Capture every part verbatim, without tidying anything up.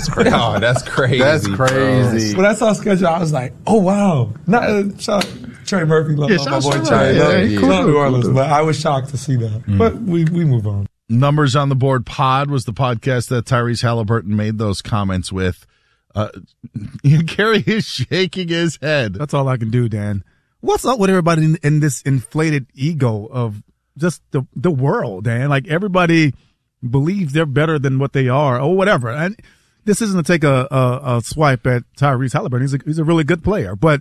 that's crazy. Oh, that's crazy. That's crazy. When I saw schedule, I was like, oh, wow. Not uh, shout, Trey Murphy, love, Yeah, love my shout- boy shout Trey. out. Love, Yeah, love cool. New Orleans, but I was shocked to see that. Mm. But we, we move on. Numbers on the Board Pod was the podcast that Tyrese Halliburton made those comments with. Uh, Gary is shaking his head. That's all I can do, Dan. What's up with everybody in, in this inflated ego of just the the world, Dan? Like, everybody believes they're better than what they are or whatever. And this isn't to take a, a, a swipe at Tyrese Halliburton. He's a, he's a really good player. But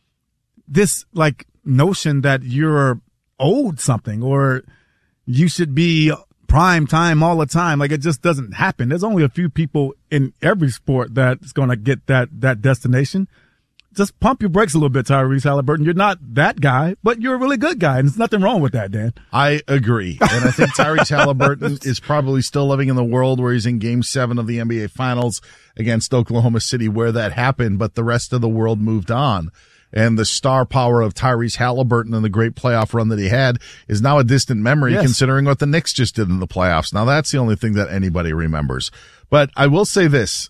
this, like, notion that you're owed something or you should be prime time all the time, like, it just doesn't happen. There's only a few people in every sport that's going to get that that destination. Just pump your brakes a little bit, Tyrese Halliburton. You're not that guy, but you're a really good guy, and there's nothing wrong with that, Dan. I agree. And I think Tyrese Halliburton is probably still living in the world where he's in game seven of the N B A Finals against Oklahoma City where that happened, but the rest of the world moved on. And the star power of Tyrese Halliburton and the great playoff run that he had is now a distant memory, yes, considering what the Knicks just did in the playoffs. Now, that's the only thing that anybody remembers. But I will say this,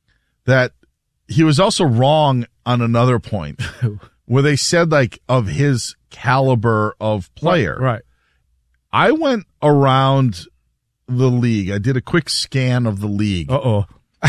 that he was also wrong on another point where they said, like, of his caliber of player. Right. right. I went around the league. I did a quick scan of the league. Uh-oh.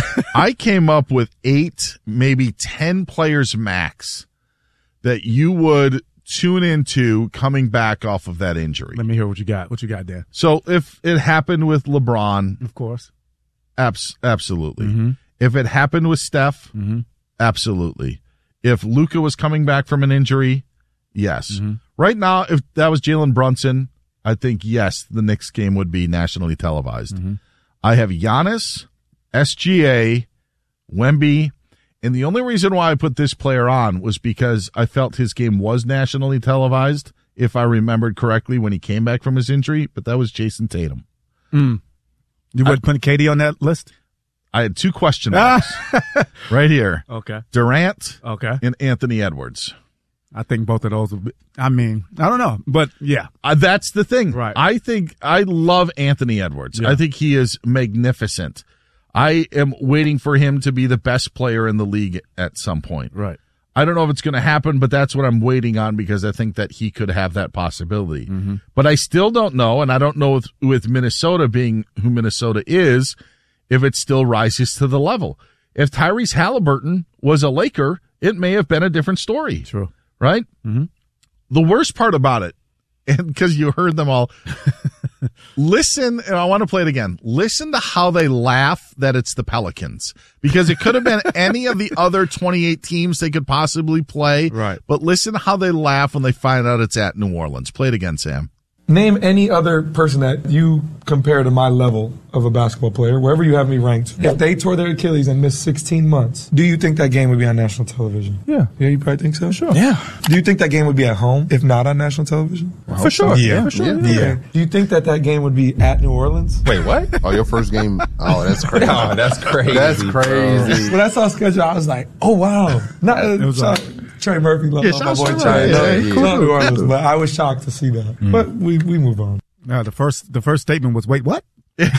I came up with eight, maybe ten players max that you would tune into coming back off of that injury. Let me hear what you got. What you got, Dan? So if it happened with LeBron, of course, abs- absolutely. Mm-hmm. If it happened with Steph, mm-hmm. absolutely. If Luka was coming back from an injury, yes. Mm-hmm. Right now, if that was Jalen Brunson, I think, yes, the Knicks game would be nationally televised. Mm-hmm. I have Giannis, S G A, Wemby, and the only reason why I put this player on was because I felt his game was nationally televised, if I remembered correctly, when he came back from his injury, but that was Jason Tatum. Mm. You would put K D on that list? I had two question marks right here. Okay. Durant okay. and Anthony Edwards. I think both of those would be, I mean, I don't know, but yeah. Uh, that's the thing. Right. I think I love Anthony Edwards. Yeah. I think he is magnificent. I am waiting for him to be the best player in the league at some point. Right. I don't know if it's going to happen, but that's what I'm waiting on because I think that he could have that possibility. Mm-hmm. But I still don't know, and I don't know with, with Minnesota being who Minnesota is, if it still rises to the level. If Tyrese Halliburton was a Laker, it may have been a different story. True. Right? Mm-hmm. The worst part about it, and because you heard them all, listen, and I want to play it again. Listen to how they laugh that it's the Pelicans, because it could have been any of the other twenty-eight teams they could possibly play. Right. But listen to how they laugh when they find out it's at New Orleans. Play it again, Sam. Name any other person that you compare to my level of a basketball player, wherever you have me ranked. If they tore their Achilles and missed sixteen months, do you think that game would be on national television? Yeah. Yeah, you probably think so? Sure. Yeah. Do you think that game would be at home, if not on national television? For sure. Yeah. Yeah, for sure. Yeah. Yeah. Do you think that that game would be at New Orleans? Wait, what? Oh, your first game. Oh, that's crazy. Oh, that's crazy. That's crazy. When I saw schedule, I was like, oh, wow. Not, uh, was shout, Trey Murphy, love, Yeah, love my shout boy out Trey. to Love, Trey. Yeah, love yeah. New Orleans, but I was shocked to see that. Mm. But we, we move on. No, the first the first statement was, wait, what?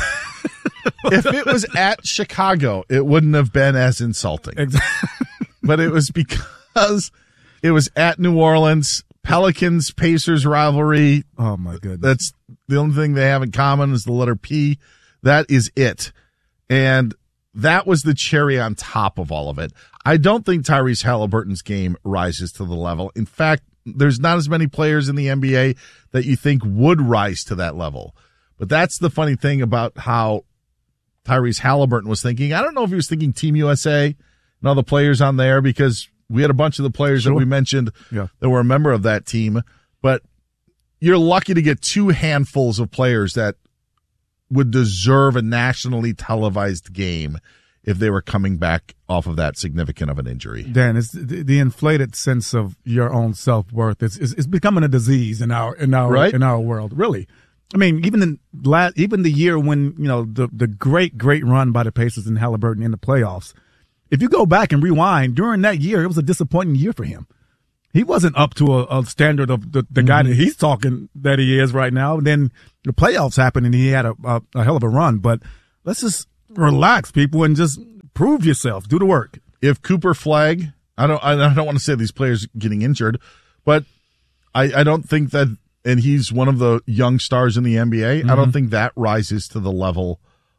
If it was at Chicago, it wouldn't have been as insulting. Exactly. But it was because it was at New Orleans, Pelicans, Pacers rivalry. Oh, my goodness. That's the only thing they have in common is the letter P. That is it. And that was the cherry on top of all of it. I don't think Tyrese Halliburton's game rises to the level. In fact, there's not as many players in the N B A that you think would rise to that level. But that's the funny thing about how Tyrese Halliburton was thinking. I don't know if he was thinking Team U S A and all the players on there, because we had a bunch of the players Sure. that we mentioned Yeah. that were a member of that team. But you're lucky to get two handfuls of players that would deserve a nationally televised game if they were coming back off of that significant of an injury. Dan, it's the, the inflated sense of your own self-worth. It's, it's, it's becoming a disease in our in our Right? in our world. Really, I mean, even in last, even the year when you know the the great great run by the Pacers and Halliburton in the playoffs. If you go back and rewind, during that year, it was a disappointing year for him. He wasn't up to a, a standard of the, the mm-hmm. guy that he's talking that he is right now. And then the playoffs happened and he had a, a, a hell of a run. But let's just relax, people, and just prove yourself. Do the work. If Cooper Flagg, I don't, I don't want to say these players getting injured, but I, I don't think that, and he's one of the young stars in the N B A. Mm-hmm. I don't think that rises to the level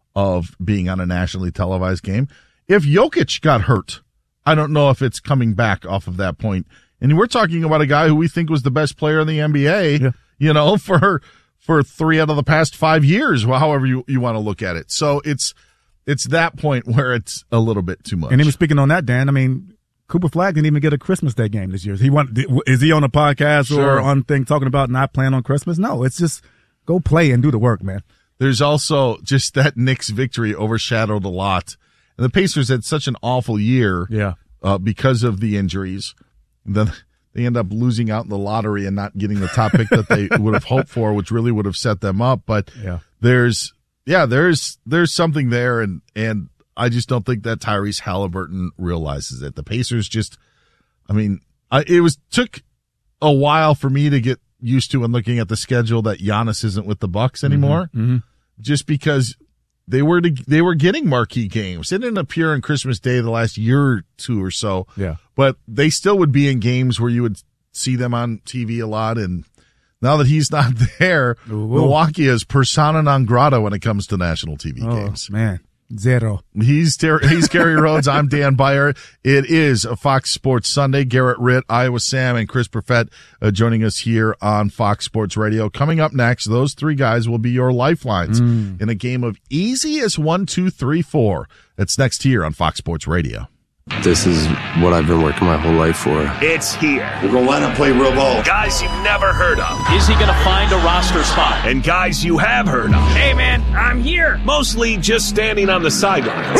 of being on a nationally televised game. If Jokic got hurt, I don't know if it's coming back off of that point. And we're talking about a guy who we think was the best player in the N B A, yeah. you know, for for three out of the past five years, well, however you, you want to look at it. So it's it's that point where it's a little bit too much. And even speaking on that, Dan, I mean, Cooper Flagg didn't even get a Christmas Day game this year. Is he want, is he on a podcast sure. or on thing talking about not playing on Christmas? No, it's just go play and do the work, man. There's also just that Knicks victory overshadowed a lot. And the Pacers had such an awful year yeah. uh, because of the injuries. And then they end up losing out in the lottery and not getting the top pick that they would have hoped for, which really would have set them up. But yeah. there's, yeah, there's, there's something there. And, and I just don't think that Tyrese Halliburton realizes it. The Pacers just, I mean, I, it was, took a while for me to get used to and looking at the schedule that Giannis isn't with the Bucks anymore, mm-hmm. Mm-hmm. just because they were, to, they were getting marquee games. They didn't appear on Christmas Day the last year or two or so. Yeah. But they still would be in games where you would see them on T V a lot. And now that he's not there, Ooh. Milwaukee is persona non grata when it comes to national T V oh, games. Man, zero. He's Ter- he's Gary Rhodes. I'm Dan Beyer. It is a Fox Sports Sunday. Garrett Ritt, Iowa Sam, and Chris Perfett uh, joining us here on Fox Sports Radio. Coming up next, those three guys will be your lifelines mm. in a game of easy as one, two, three, four. That's next here on Fox Sports Radio. This is what I've been working my whole life for. It's here. We're going to line up, play real ball. Guys you've never heard of. Is he going to find a roster spot? And guys you have heard of. Hey, man, I'm here. Mostly just standing on the sidelines.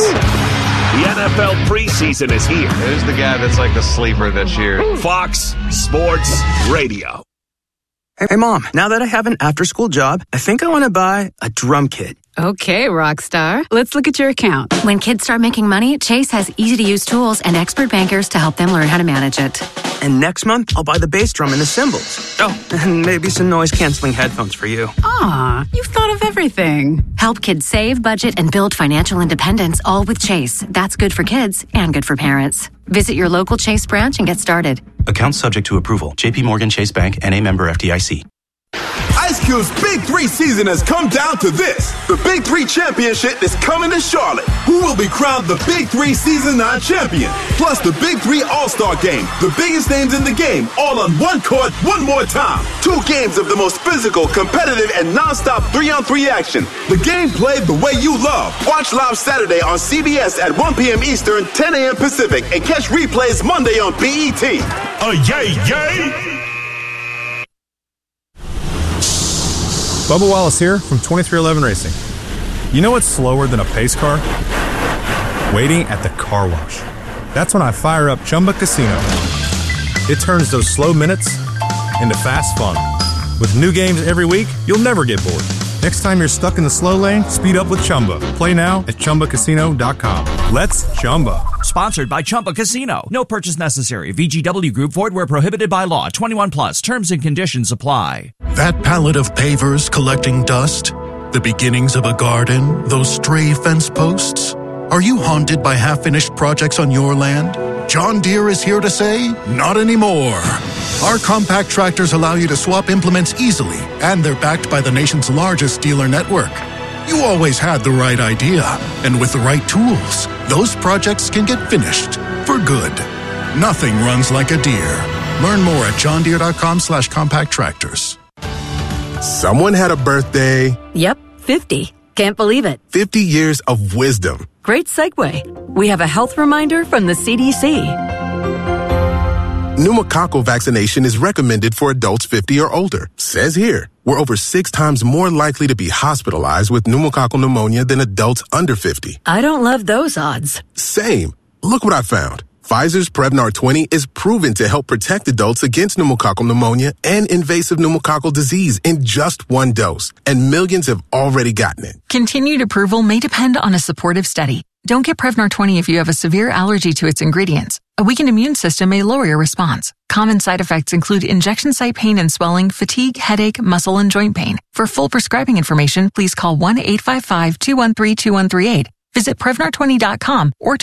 The N F L preseason is here. Who's the guy that's like the sleeper this year? Fox Sports Radio. Hey, Mom, now that I have an after-school job, I think I want to buy a drum kit. Okay, Rockstar. Let's look at your account. When kids start making money, Chase has easy-to-use tools and expert bankers to help them learn how to manage it. And next month, I'll buy the bass drum and the cymbals. Oh, and maybe some noise-canceling headphones for you. Aw, you've thought of everything. Help kids save, budget, and build financial independence, all with Chase. That's good for kids and good for parents. Visit your local Chase branch and get started. Account subject to approval. J P Morgan Chase Bank, N A member F D I C. Ice Cube's Big Three season has come down to this. The Big Three Championship is coming to Charlotte. Who will be crowned the Big Three Season nine champion? Plus the Big Three All-Star Game. The biggest names in the game, all on one court, one more time. Two games of the most physical, competitive, and non-stop three-on-three action. The game played the way you love. Watch live Saturday on C B S at one p.m. Eastern, ten a.m. Pacific, and catch replays Monday on B E T. Oh, yay, yay! Bubba Wallace here from twenty-three eleven Racing. You know what's slower than a pace car? Waiting at the car wash. That's when I fire up Chumba Casino. It turns those slow minutes into fast fun. With new games every week, you'll never get bored. Next time you're stuck in the slow lane, speed up with Chumba. Play now at Chumba Casino dot com. Let's Chumba. Sponsored by Chumba Casino. No purchase necessary. V G W Group. Void where prohibited by law. twenty-one plus. Terms and conditions apply. That pallet of pavers collecting dust? The beginnings of a garden? Those stray fence posts? Are you haunted by half-finished projects on your land? John Deere is here to say, not anymore. Our compact tractors allow you to swap implements easily, and they're backed by the nation's largest dealer network. You always had the right idea, and with the right tools, those projects can get finished for good. Nothing runs like a Deere. Learn more at johndeere.com slash compact tractors. Someone had a birthday. Yep, fifty. Can't believe it. fifty years of wisdom. Great segue. We have a health reminder from the C D C. Pneumococcal vaccination is recommended for adults fifty or older. Says here, we're over six times more likely to be hospitalized with pneumococcal pneumonia than adults under fifty. I don't love those odds. Same. Look what I found. Pfizer's Prevnar twenty is proven to help protect adults against pneumococcal pneumonia and invasive pneumococcal disease in just one dose, and millions have already gotten it. Continued approval may depend on a supportive study. Don't get Prevnar twenty if you have a severe allergy to its ingredients. A weakened immune system may lower your response. Common side effects include injection site pain and swelling, fatigue, headache, muscle, and joint pain. For full prescribing information, please call one eight five five, two one three, two one three eight. Visit Prevnar twenty dot com or